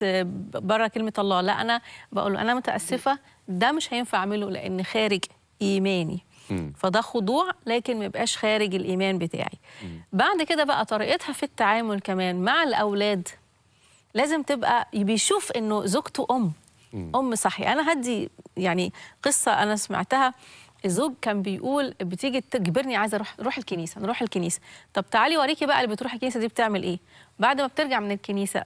بره كلمه الله، لا انا بقول له انا متاسفه، ده مش هينفع اعمله لان خارج ايماني. فده خضوع لكن ما يبقاش خارج الايمان بتاعي. بعد كده بقى طريقتها في التعامل كمان مع الاولاد لازم تبقى بيشوف انه زوجته ام صحيح. انا هدي يعني قصه انا سمعتها. الزوج كان بيقول بتيجي تجبرني عايزه نروح الكنيسه. طب تعالي اوريكي بقى اللي بتروح الكنيسه دي بتعمل ايه. بعد ما بترجع من الكنيسه